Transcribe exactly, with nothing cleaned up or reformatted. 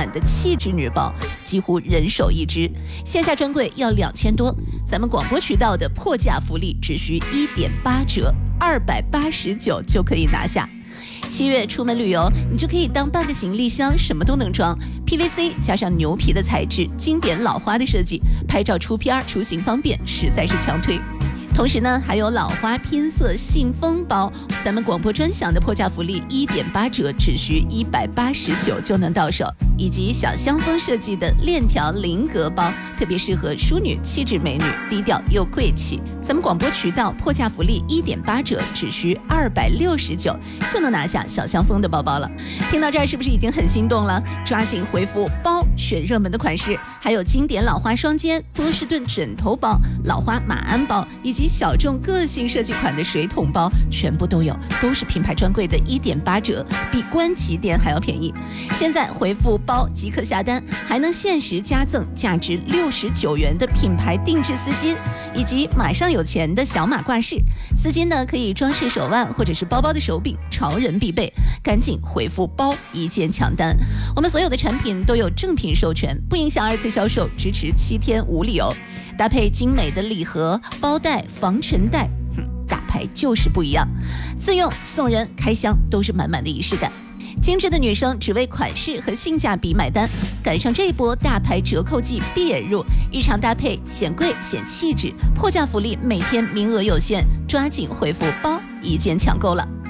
款的气质女包，几乎人手一只，线下专柜要两千多，咱们广播渠道的破价福利只需一点八折，二百八十九就可以拿下。七月出门旅游，你就可以当半个行李箱，什么都能装。P V C 加上牛皮的材质，经典老花的设计，拍照出片出行方便，实在是强推。同时呢，还有老花拼色信封包，咱们广播专享的破价福利一点八折，只需一百八十九就能到手。以及小香风设计的链条菱格包，特别适合淑女气质美女，低调又贵气。咱们广播渠道破价福利一点八折，只需二百六十九就能拿下小香风的包包了。听到这儿是不是已经很心动了？抓紧回复包选热门的款式，还有经典老花双肩、波士顿枕头包、老花马鞍包以及小众个性设计款的水桶包，全部都有，都是品牌专柜的一点八折，比官旗店还要便宜。现在回复包即可下单，还能限时加赠价值六十九元的品牌定制丝巾，以及马上有钱的小马挂饰。丝巾呢可以装饰手腕或者是包包的手柄，潮人必备。赶紧回复包一键抢单。我们所有的产品都有正品授权，不影响二次销售，支持七天无理由。搭配精美的礼盒、包袋、防尘袋，哼，大牌就是不一样。自用、送人、开箱都是满满的仪式感。精致的女生只为款式和性价比买单，赶上这一波大牌折扣季闭眼入，日常搭配显贵显气质，破价福利每天名额有限，抓紧回复包一键抢购了。